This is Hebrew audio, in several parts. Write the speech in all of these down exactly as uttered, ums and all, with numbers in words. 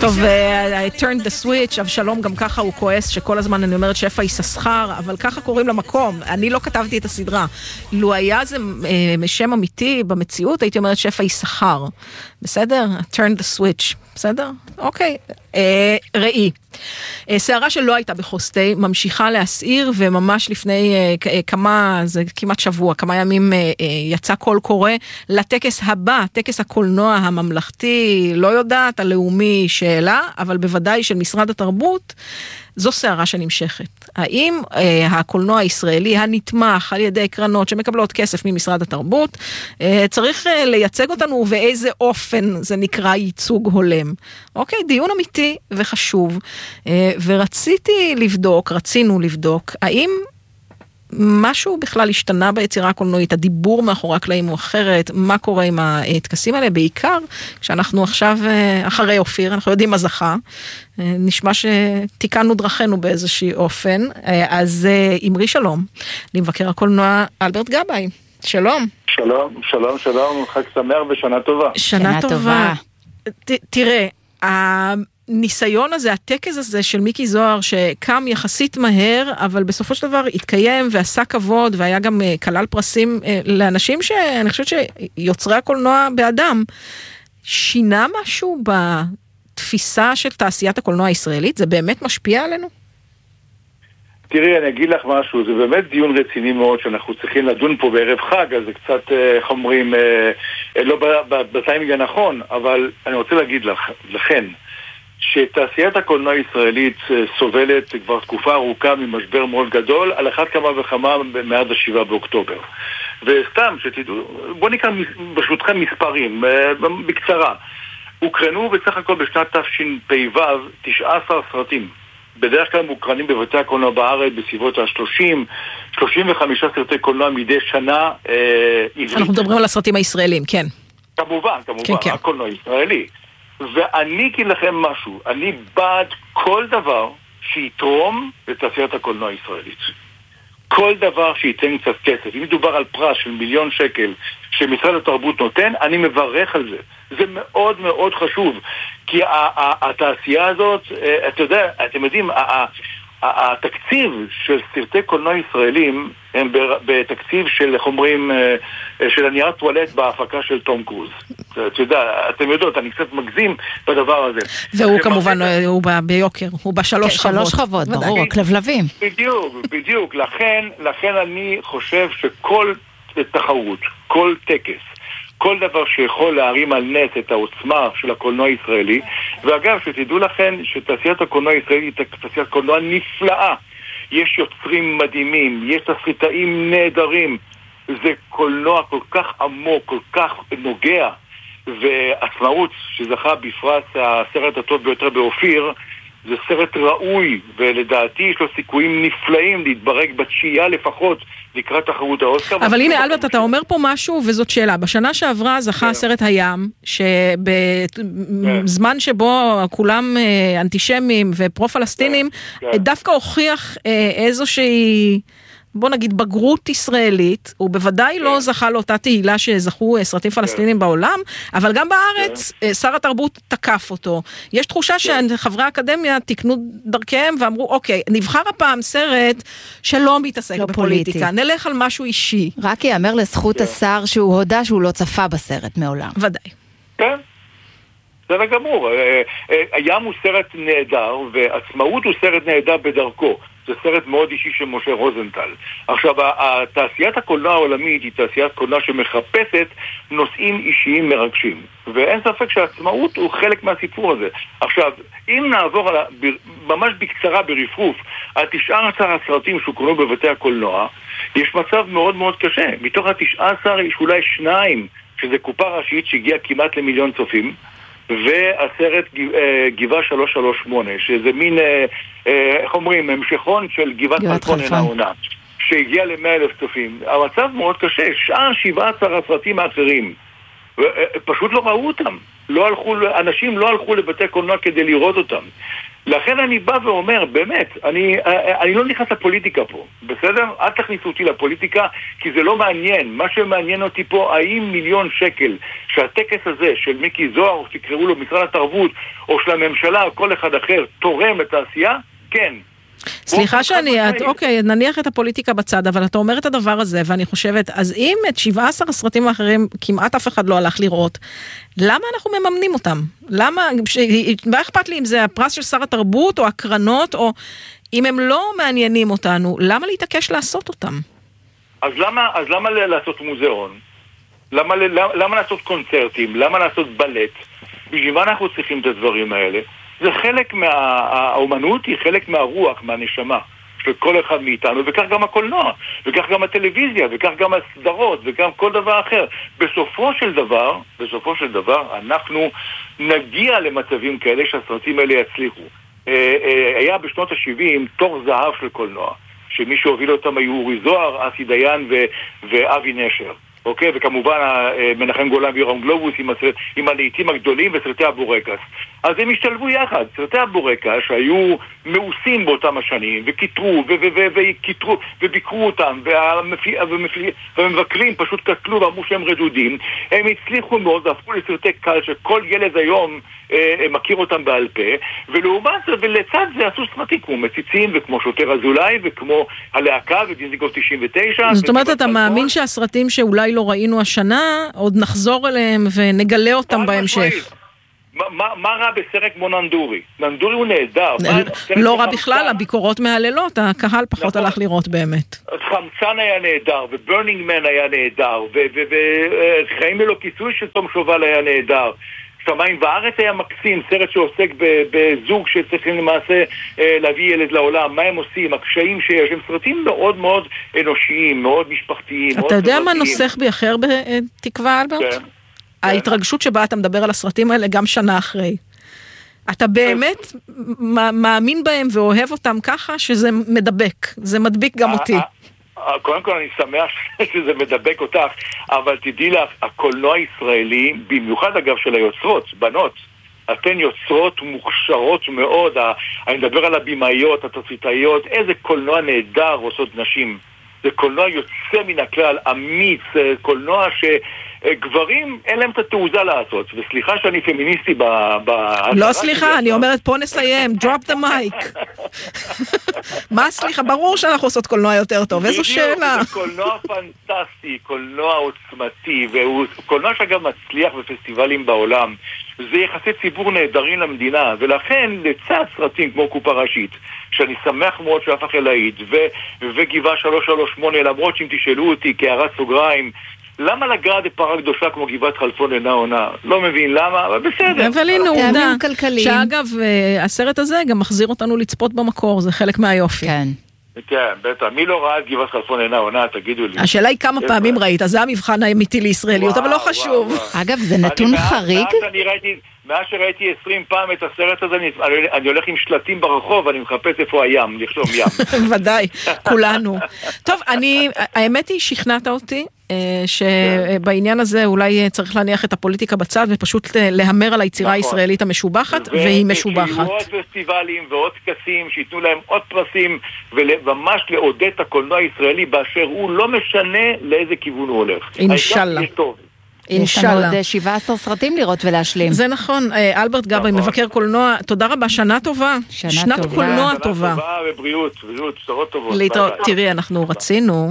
טוב, I turned the switch, אבשלום גם ככה הוא כועס שכל הזמן אני אומרת שפע יששכר, אבל ככה קוראים למקום, אני לא כתבתי את הסדרה. לו היה זה שם אמיתי במציאות, הייתי אומרת שפע יששכר. בסדר? I turned the switch. בסדר? אוקיי. אה, ראי. אה, שערה שלא הייתה בחוסטי, ממשיכה להסעיר, וממש לפני אה, כמה, זה כמעט שבוע, כמה ימים אה, אה, יצא קול קורא לטקס הבא, טקס הקולנוע הממלכתי, לא יודעת, הלאומי שאלה, אבל בוודאי של משרד התרבות, זו שערה שנמשכת. האם אה, הקולנוע הישראלי הנתמך על ידי קרנות שמקבלות כסף ממשרד התרבות, אה, צריך אה, לייצג אותנו ובאיזה אופן זה נקרא ייצוג הולם. אוקיי, דיון אמיתי וחשוב. אה, ורציתי לבדוק, רצינו לבדוק, האם משהו בכלל השתנה ביצירה הקולנועית, הדיבור מאחורי הקלעים הוא אחרת, מה קורה עם הטקסים האלה, בעיקר כשאנחנו עכשיו אחרי אופיר, אנחנו יודעים מה זכה, נשמע שתיקנו דרכנו באיזושהי אופן, אז אמרי שלום, למבקר הקולנוע אלברט גבאי, שלום. שלום, שלום, שלום, חג שמח ושנה טובה. שנה טובה. תראה, ניסיון הזה, הטקס הזה של מיקי זוהר, שקם יחסית מהר, אבל בסופו של דבר התקיים ועשה כבוד, והיה גם כלל פרסים לאנשים שאני חושבת שיוצרי הקולנוע באדם, שינה משהו בתפיסה של תעשיית הקולנוע הישראלית? זה באמת משפיע עלינו? תראי, אני אגיד לך משהו, זה באמת דיון רציני מאוד שאנחנו צריכים לדון פה בערב חג, אז זה קצת, איך אומרים, לא בטיימינג הנכון, אבל אני רוצה להגיד לך, לכן, שתעשיית הקולנוע הישראלית סובלת כבר תקופה ארוכה ממשבר מאוד גדול, על אחת כמה וכמה מאז השבעה באוקטובר. וסתם, שתדעו, בוא נקרא ברשותכם מספרים, בקצרה. הוקרנו בסך הכל בשנת תשפ"ו תשעה עשר סרטים. בדרך כלל מוקרנים בבתי הקולנוע בארץ בסביבות ה-שלושים, שלושים וחמישה סרטי קולנוע מדי שנה. אנחנו מדברים על הסרטים הישראלים, כן. כמובן, כמובן, כן, הקולנוע הישראלי. ואני אגיד לכם משהו, אני בעד כל דבר שיתרום לתעשיית הקולנוע הישראלית. כל דבר שייתן קצת כסף. אם מדובר על פרס של מיליון שקל שמשרד התרבות נותן, אני מברך על זה. זה מאוד מאוד חשוב. כי התעשייה הזאת, אתה יודע, אתם יודעים, התקציב של סרטי קולנוע ישראלים הם בתקציב של, איך אומרים, של הנייר טואלט בהפקה של תום קרוז. אתה יודע, אתם יודעות, אני קצת מגזים בדבר הזה. והוא כמובן, הוא ביוקר, הוא בשלוש חוות. שלוש חוות, ברור, הכלבלבים. בדיוק, בדיוק. לכן, לכן אני חושב שכל תחרות, כל טקס, כל דבר שיכול להרים על נס את העוצמה של הקולנוע הישראלי, ואגב, שתדעו לכם שתעשיית הקולנוע הישראלית היא תעשיית קולנוע נפלאה. יש יוצרים מדהימים, יש תסריטאים נהדרים, זה קולנוע כל כך עמוק, כל כך נוגע, ועצמאות שזכה בפרס הסרט הטוב ביותר באופיר, זה סרט ראוי, ולדעתי יש לו סיכויים נפלאים להתברג בתשיעייה לפחות לקראת תחרות האוסקר. אבל הנה אלברט, אתה אומר פה משהו וזאת שאלה. בשנה שעברה זכה סרט הים, שבזמן שבו כולם אנטישמים ופרו-פלסטינים, דווקא הוכיח איזושהי, בוא נגיד, בגרות ישראלית, הוא בוודאי לא זכה לאותה תהילה שזכו סרטים פלסטינים בעולם, אבל גם בארץ, שר התרבות תקף אותו. יש תחושה שחברי האקדמיה תקנו דרכיהם ואמרו, אוקיי, נבחר הפעם סרט שלא מתעסק בפוליטיקה, נלך על משהו אישי. רק יאמר לזכות השר שהוא הודע שהוא לא צפה בסרט מעולם. ודאי. כן. זה לגמור. הים הוא סרט נהדר, ועצמאות הוא סרט נהדר בדרכו. זה סרט מאוד אישי של משה רוזנטל. עכשיו, תעשיית הקולנוע העולמית היא תעשיית קולנוע שמחפשת נושאים אישיים מרגשים. ואין ספק שהעצמאות הוא חלק מהסיפור הזה. עכשיו, אם נעבור על, ממש בקצרה ברפרוף על תשעה עשר הסרטים שהוקרנו בבתי הקולנוע, יש מצב מאוד מאוד קשה. מתוך התשעה עשר יש אולי שניים, שזה קופה ראשית שהגיעה כמעט למיליון צופים, והסרט גבעה שלוש שלוש שמונה, שזה מין, איך אומרים, המשכון של גבעת חלפון אינה עונה, שהגיע ל-מאה אלף צופים. המצב מאוד קשה, שאר שבעה עשר הסרטים האחרים, פשוט לא ראו אותם. לא הלכו, אנשים לא הלכו לבתי קולנוע כדי לראות אותם. לכן אני בא ואומר, באמת, אני, אני לא נכנס לפוליטיקה פה, בסדר? אל תכניסו אותי לפוליטיקה, כי זה לא מעניין. מה שמעניין אותי פה, האם מיליון שקל שהטקס הזה של מיקי זוהר, או שתקראו לו משרד התרבות, או של הממשלה, או כל אחד אחר, תורם לתעשייה? כן. סליחה שאני, את, אוקיי, נניח את הפוליטיקה בצד, אבל אתה אומר את הדבר הזה, ואני חושבת, אז אם את שבעה עשר הסרטים האחרים כמעט אף אחד לא הלך לראות, למה אנחנו מממנים אותם? למה, ש... מה אכפת לי אם זה הפרס של שר התרבות, או הקרנות, או אם הם לא מעניינים אותנו, למה להתעקש לעשות אותם? אז למה, אז למה לעשות מוזיאון? למה, למה, למה לעשות קונצרטים? למה לעשות בלט? בשביל מה אנחנו צריכים את הדברים האלה? זה חלק מה... האומנות היא חלק מהרוח, מהנשמה של כל אחד מאיתנו, וכך גם הקולנוע, וכך גם הטלוויזיה, וכך גם הסדרות, וגם כל דבר אחר. בסופו של דבר, בסופו של דבר, אנחנו נגיע למצבים כאלה שהסרטים האלה יצליחו. היה בשנות ה-שבעים תור זהב של קולנוע, שמי שהוביל אותם היו אורי זוהר, אסי דיין ו... ואבי נשר. אוקיי, וכמובן מנחם גולן ויורם גלובוס עם, הסרט, עם הלעיתים הגדולים וסרטי הבורקס. אז הם השתלבו יחד. סרטי הבורקס שהיו מאוסים באותם השנים, וכיתרו, וכיתרו, וביקרו אותם, והמבקרים פשוט קטלו ואמרו שהם רדודים. הם הצליחו מאוד, והפכו לסרטי קל שכל ילד היום אה, מכיר אותם בעל פה, ולעומת זה, ולצד זה עשו סרטים כמו מציצים, וכמו שוטר אזולאי, וכמו הלהקה, ודיזנגוף תשעים ותשע. זאת אומרת, אתה מאמין שהסרטים שאולי לא ראינו השנה, עוד נחזור אליהם ונגלה אותם בהמשך. מה, מה רע בסרט כמו ננדורי? ננדורי הוא נהדר. לא רע בכלל, הביקורות מהלילות, הקהל פחות הלך לראות באמת. חמצן היה נהדר, וברנינג מן היה נהדר, וחיים ללא כיסוי של תום שובל היה נהדר. שמיים וארץ היה מקסים, סרט שעוסק בזוג שצריכים למעשה להביא ילד לעולם, מה הם עושים, הקשיים שיש, הם סרטים מאוד מאוד אנושיים, מאוד משפחתיים. אתה יודע מה נוסח בי אחר בתקווה, אלברט? כן. ההתרגשות שבה אתה מדבר על הסרטים האלה גם שנה אחרי. אתה באמת מאמין בהם ואוהב אותם ככה שזה מדבק, זה מדביק גם אותי. קודם כל אני שמח שזה מדבק אותך, אבל תדעי לך, הקולנוע הישראלי, במיוחד אגב של היוצרות, בנות, אתן יוצרות מוכשרות מאוד, אני מדבר על הבימאיות, התסריטאיות, איזה קולנוע נהדר עושות נשים. זה קולנוע יוצא מן הכלל, אמיץ, קולנוע שגברים אין להם את התעוזה לעשות. וסליחה שאני פמיניסטי ב... לא סליחה, אני אומרת פה נסיים, drop the mic. מה סליחה? ברור שאנחנו עושות קולנוע יותר טוב, איזו שאלה. זה קולנוע פנטסטי, קולנוע עוצמתי, והוא קולנוע שגם מצליח בפסטיבלים בעולם. זה יחסי ציבור נהדרים למדינה, ולכן לצד סרטים כמו קופה ראשית, שאני שמח מאוד שהפך אלעיד, וגבעה שלוש שלוש שמונה, למרות שאם תשאלו אותי כהערת סוגריים, למה לגעת בפרה קדושה כמו גבעת חלפון אינה עונה? לא מבין למה, אבל בסדר. אבל הנה עובדה, שאגב, הסרט הזה גם מחזיר אותנו לצפות במקור, זה חלק מהיופי. כן. כן, בטח. מי לא ראה את גבעת חלפון אינה עונה? תגידו לי. השאלה היא כמה פעמים ראית, אז זה המבחן האמיתי לישראליות, אבל לא חשוב. אגב, זה נתון חריג? מאז שראיתי עשרים פעם את הסרט הזה, אני, אני הולך עם שלטים ברחוב, אני מחפש איפה הים, לכתוב ים. ודאי, כולנו. טוב, אני, האמת היא, שכנעת אותי, שבעניין הזה אולי צריך להניח את הפוליטיקה בצד, ופשוט להמר על היצירה הישראלית המשובחת, והיא משובחת. ושיהיו עוד פסטיבלים ועוד טקסים, שיתנו להם עוד פרסים, וממש לעודד את הקולנוע הישראלי, באשר הוא לא משנה לאיזה כיוון הוא הולך. אינשאללה. יש לנו עוד שבעה עשר סרטים לראות ולהשלים. זה נכון, אלברט גבאי, מבקר קולנוע, תודה רבה, שנה טובה. שנת קולנוע טובה. שנה טובה ובריאות, בריאות, שרות טובות. תראי, אנחנו רצינו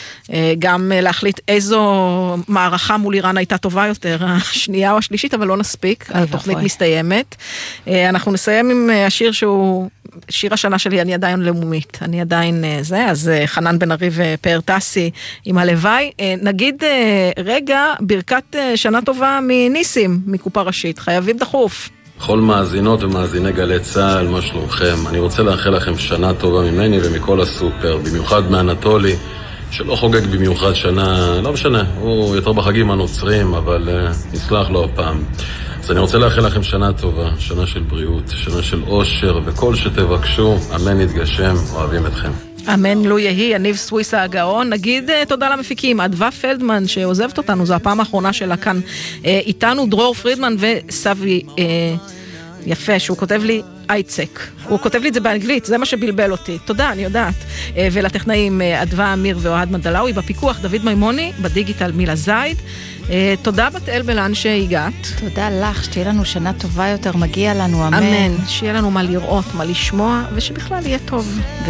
גם להחליט איזו מערכה מול איראן הייתה טובה יותר, השנייה או השלישית, אבל לא נספיק, התוכנית מסתיימת. אנחנו נסיים עם השיר שהוא שיר השנה שלי, אני עדיין לאומית, אני עדיין זה, אז חנן בן ארי ופאר טסי עם הלוואי. נגיד רגע, ברכת שנה טובה מניסים, מקופה ראשית, חייבים דחוף. כל מאזינות ומאזיני גלי צהל, מה שלומכם? אני רוצה לאחל לכם שנה טובה ממני ומכל הסופר, במיוחד מאנטולי, שלא חוגג במיוחד שנה, לא משנה, הוא יותר בחגים הנוצרים, אבל uh, נסלח לו הפעם. אז אני רוצה לאחל לכם שנה טובה, שנה של בריאות, שנה של אושר, וכל שתבקשו, אמן יתגשם, אוהבים אתכם. אמן לו יהי, יניב סוויסה הגאון. נגיד תודה למפיקים, אדווה פלדמן שעוזבת אותנו, זו הפעם האחרונה שלה כאן איתנו, דרור פרידמן וסבי יפה, שהוא כותב לי אייצק, הוא כותב לי את זה באנגלית, זה מה שבלבל אותי, תודה, אני יודעת. ולטכנאים אדווה אמיר ואוהד מדלאוי, בפיקוח דוד מימוני, בדיגיטל מילה זייד. תודה בת אלבלן שהגעת. תודה לך, שתהיה לנו שנה טובה יותר, מגיע לנו, אמן. אמן, שיהיה לנו מה לראות, מה לשמוע, ושבכלל יהיה טוב.